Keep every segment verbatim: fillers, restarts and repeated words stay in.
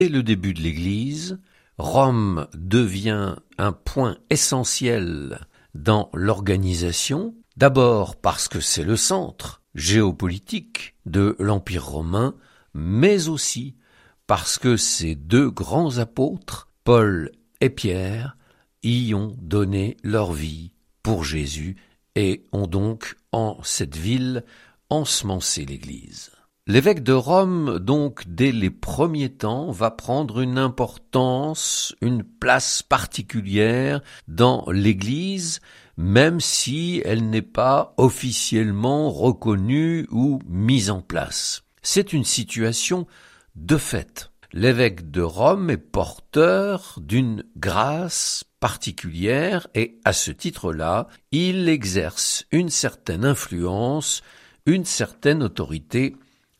Dès le début de l'Église, Rome devient un point essentiel dans l'organisation, d'abord parce que c'est le centre géopolitique de l'Empire romain, mais aussi parce que ces deux grands apôtres, Paul et Pierre, y ont donné leur vie pour Jésus et ont donc en cette ville ensemencé l'Église. L'évêque de Rome, donc, dès les premiers temps, va prendre une importance, une place particulière dans l'Église, même si elle n'est pas officiellement reconnue ou mise en place. C'est une situation de fait. L'évêque de Rome est porteur d'une grâce particulière et, à ce titre-là, il exerce une certaine influence, une certaine autorité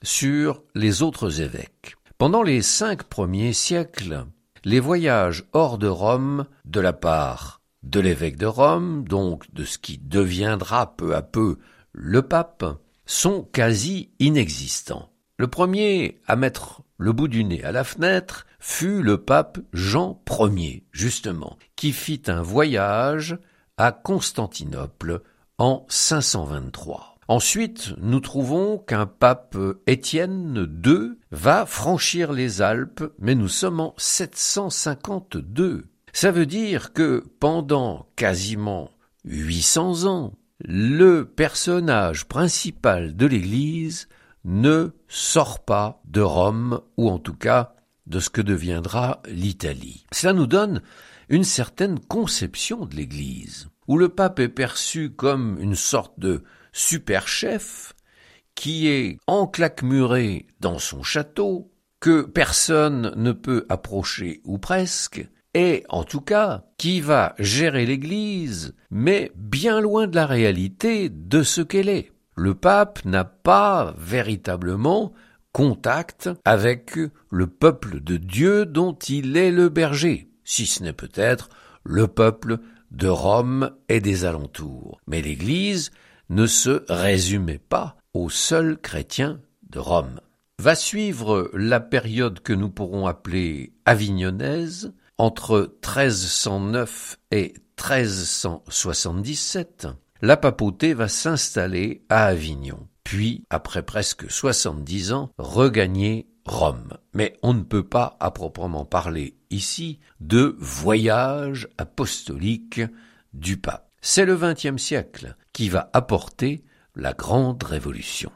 sur les autres évêques. Pendant les cinq premiers siècles, les voyages hors de Rome, de la part de l'évêque de Rome, donc de ce qui deviendra peu à peu le pape, sont quasi inexistants. Le premier à mettre le bout du nez à la fenêtre fut le pape Jean Ier, justement, qui fit un voyage à Constantinople en cinq cent vingt-trois. Ensuite, nous trouvons qu'un pape Étienne deux va franchir les Alpes, mais nous sommes en sept cent cinquante-deux. Ça veut dire que pendant quasiment huit cents ans, le personnage principal de l'Église ne sort pas de Rome, ou en tout cas de ce que deviendra l'Italie. Cela nous donne une certaine conception de l'Église, où le pape est perçu comme une sorte de super chef qui est enclaquemuré dans son château, que personne ne peut approcher ou presque, et en tout cas qui va gérer l'Église, mais bien loin de la réalité de ce qu'elle est. Le pape n'a pas véritablement contact avec le peuple de Dieu dont il est le berger, si ce n'est peut-être le peuple de Rome et des alentours. Mais l'Église ne se résumait pas aux seuls chrétiens de Rome. Va suivre la période que nous pourrons appeler avignonnaise, entre treize cent neuf et treize cent soixante-dix-sept. La papauté va s'installer à Avignon, puis, après presque soixante-dix ans, regagner Rome. Mais on ne peut pas, à proprement parler ici, de voyage apostolique du pape. C'est le vingtième siècle qui va apporter la grande révolution.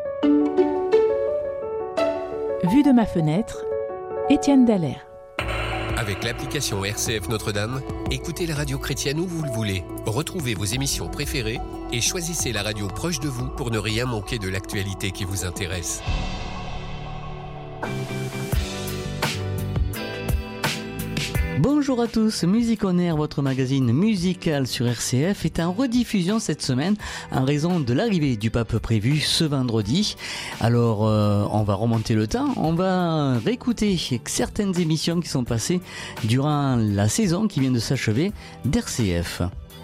Vue de ma fenêtre, Étienne Dallaire. Avec l'application R C F Notre-Dame, écoutez la radio chrétienne où vous le voulez. Retrouvez vos émissions préférées et choisissez la radio proche de vous pour ne rien manquer de l'actualité qui vous intéresse. Bonjour à tous, Musique on Air, votre magazine musical sur R C F est en rediffusion cette semaine en raison de l'arrivée du pape prévu ce vendredi. Alors euh, on va remonter le temps, on va réécouter certaines émissions qui sont passées durant la saison qui vient de s'achever d'R C F.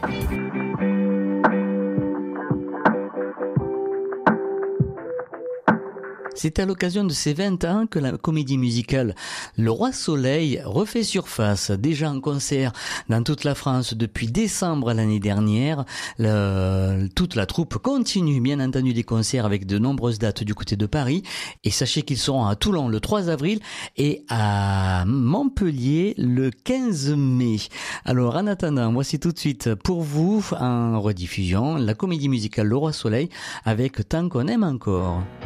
C'est à l'occasion de ses vingt ans que la comédie musicale Le Roi Soleil refait surface, déjà en concert dans toute la France depuis décembre l'année dernière. Le, toute la troupe continue bien entendu des concerts avec de nombreuses dates du côté de Paris. Et sachez qu'ils seront à Toulon le trois avril et à Montpellier le quinze mai. Alors en attendant, voici tout de suite pour vous en rediffusion la comédie musicale Le Roi Soleil avec Tant qu'on aime encore.